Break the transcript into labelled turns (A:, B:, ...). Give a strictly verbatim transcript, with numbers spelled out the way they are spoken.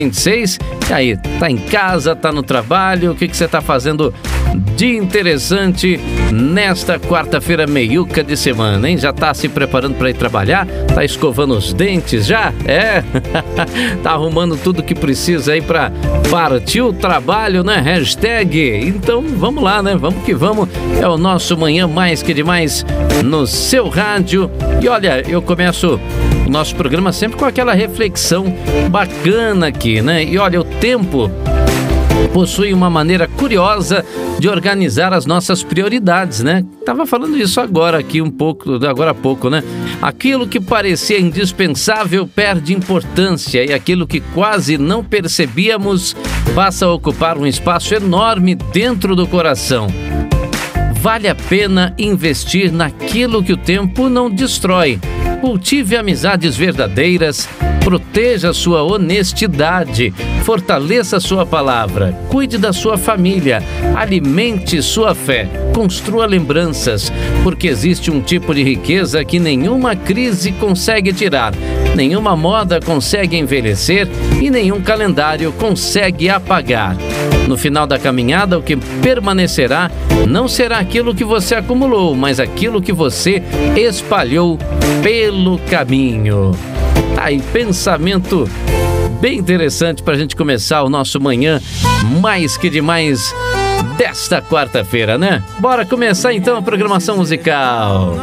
A: vinte e seis. E aí, tá em casa, tá no trabalho, o que que você tá fazendo de interessante nesta quarta-feira meiuca de semana, hein? Já tá se preparando para ir trabalhar? Tá escovando os dentes já? É? Tá arrumando tudo que precisa aí para partir o trabalho, né? Hashtag. Então, vamos lá, né? Vamos que vamos. É o nosso Manhã Mais Que Demais no seu rádio. E olha, eu começo o nosso programa sempre com aquela reflexão bacana aqui, né? E olha, o tempo possui uma maneira curiosa de organizar as nossas prioridades, né? Tava falando isso agora aqui um pouco, agora há pouco, né? Aquilo que parecia indispensável perde importância e aquilo que quase não percebíamos passa a ocupar um espaço enorme dentro do coração. Vale a pena investir naquilo que o tempo não destrói. Cultive amizades verdadeiras, proteja sua honestidade, fortaleça sua palavra, cuide da sua família, alimente sua fé, construa lembranças, porque existe um tipo de riqueza que nenhuma crise consegue tirar, nenhuma moda consegue envelhecer e nenhum calendário consegue apagar. No final da caminhada, o que permanecerá não será aquilo que você acumulou, mas aquilo que você espalhou pelo caminho. Tá aí, pensamento bem interessante para a gente começar o nosso Manhã Mais Que Demais desta quarta-feira, né? Bora começar então a programação musical.